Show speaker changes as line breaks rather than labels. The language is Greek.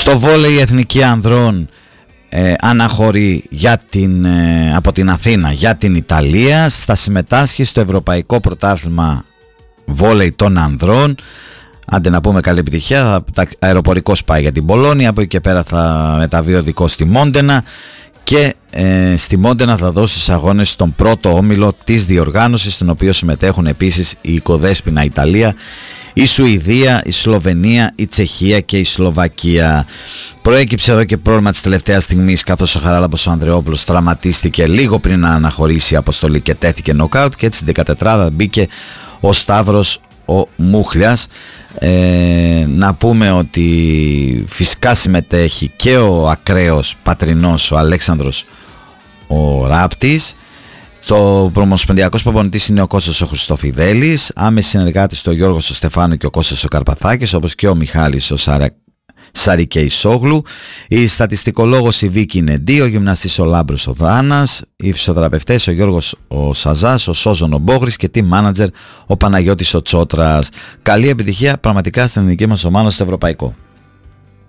Στο βόλεϊ η Εθνική Ανδρών αναχωρεί από την Αθήνα για την Ιταλία. Θα συμμετάσχει στο Ευρωπαϊκό Πρωτάθλημα Βόλεϊ των Ανδρών. Άντε να πούμε καλή επιτυχία. Αεροπορικός πάει για την Πολώνια, από εκεί και πέρα θα μεταβεί οδικός στη Μόντενα και στη Μόντενα θα δώσει στους αγώνες στον πρώτο όμιλο της διοργάνωσης, στον οποίο συμμετέχουν επίσης η Οικοδέσποινα Ιταλία, η Σουηδία, η Σλοβενία, η Τσεχία και η Σλοβακία. Προέκυψε εδώ και πρόβλημα της τελευταίας στιγμής, καθώς ο Χαράλαμπος ο Ανδρεόπουλος τραυματίστηκε λίγο πριν να αναχωρήσει η αποστολή και τέθηκε νοκάουτ, και έτσι στην 14η μπήκε ο Σταύρος ο Μούχλιας. Να πούμε ότι φυσικά συμμετέχει και ο ακραίος πατρινός ο Αλέξανδρος ο Ράπτης. Το προμοσπονδιακός προπονητής είναι ο Κώστας ο Χριστοφιδέλης, άμεση συνεργάτης του ο Γιώργος ο Στεφάνου και ο Κώστας ο Καρπαθάκης, όπως και ο Μιχάλης ο Σαρικεϊσόγλου. Η στατιστικολόγος η Βίκη Νεντή, ο γυμναστής ο Λάμπρος ο Δάνας, οι φυσιοθεραπευτές ο Γιώργος ο Σαζάς, ο Σόζον ο Μπόγρης και team manager ο Παναγιώτης ο Τσότρας. Καλή επιτυχία πραγματικά στην εθνική μας ομάδα στο ευρωπαϊκό.